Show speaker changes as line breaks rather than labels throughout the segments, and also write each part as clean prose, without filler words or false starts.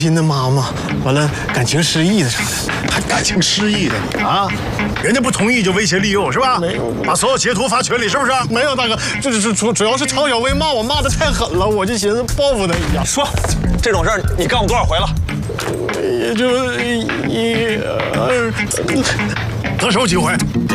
斌的妈妈，完了感情失忆的啥的，
还感情失忆的你啊？人家不同意就威胁利诱是吧？
没有，
把所有截图发群里是不是？
没有大哥，这是主要是曹小薇骂我骂的太狠了，我就寻思报复他一下。
说这种事儿你干过多少回了？
也就1、2，
得手几回？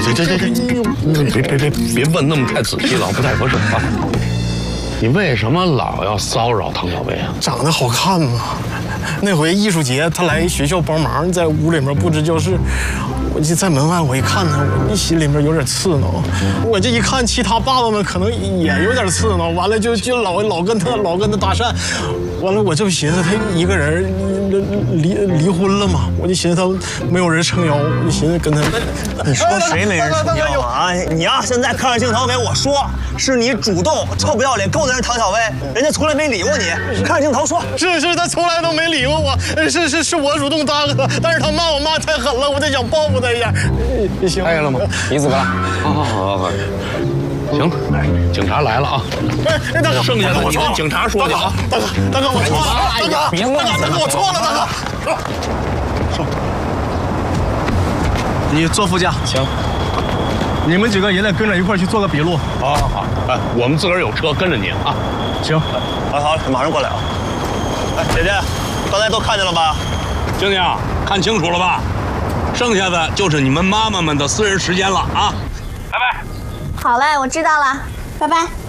别问那么太仔细了，不太合适啊。你为什么老要骚扰唐小薇啊？
长得好看嘛。那回艺术节，他来学校帮忙，在屋里面布置教室。我就在门外，我一看他，我心里面有点刺挠。我这一看，其他爸爸们可能也有点刺挠。完了就老跟他搭讪。完了，我这不寻思他一个人离婚了嘛？我就寻思他没有人撑腰，我就寻思跟他。
你说谁没人撑腰啊？你呀，现在看着镜头给我说，是你主动臭不要脸勾搭人唐小薇，人家从来没理过你。看着镜头说，
是他从来都没理过我，是我主动搭理他，但是他骂我骂太狠了，我就想报复他一下。行，
开了吗？
你死吧！
好。行，警察来了啊！
哎，大哥，
剩下的你跟警察说去啊！
大哥，我错了，大哥，
别问
大哥，我错了，大哥。
你坐副驾，
行。
你们几个也得跟着一块去做个笔录。
好，哎，我们自个儿有车跟着你啊。
行，
好，马上过来啊！哎，姐姐，刚才都看见了吧？
静静，看清楚了吧？剩下的就是你们妈妈们的私人时间了啊！拜拜。
好嘞，我知道了，拜拜。